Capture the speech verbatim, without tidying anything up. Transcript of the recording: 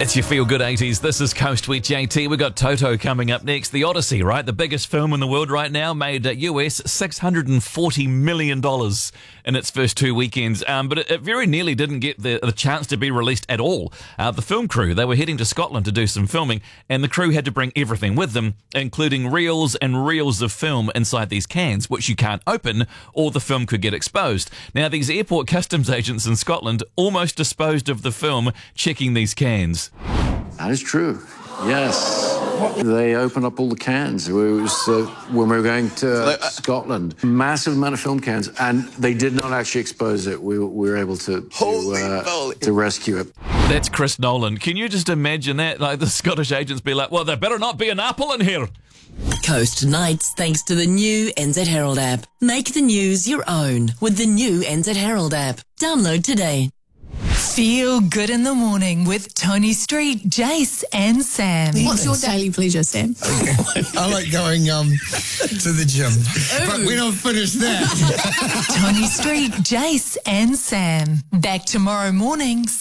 It's your feel-good eighties. This is Coast with J T. We've got Toto coming up next. The Odyssey, right? The biggest film in the world right now, made at U S six hundred forty million dollars in its first two weekends. Um, but it, it very nearly didn't get the, the chance to be released at all. Uh, the film crew, they were heading to Scotland to do some filming, and the crew had to bring everything with them, including reels and reels of film inside these cans, which you can't open or the film could get exposed. Now, these airport customs agents in Scotland almost disposed of the film checking these cans. That is true. Yes. They opened up all the cans. It was uh, when we were going to uh, Scotland. Massive amount of film cans, and they did not actually expose it. We, we were able to to, uh, to rescue it. That's Chris Nolan. Can you just imagine that? Like, the Scottish agents be like, well, there better not be an apple in here. Coast Nights, thanks to the new N Z Herald app. Make the news your own with the new N Z Herald app. Download today. Feel good in the morning with Tony Street, Jace and Sam. What's your daily pleasure, Sam? I like going um to the gym, but we don't finish that. Tony Street, Jace and Sam. Back tomorrow morning,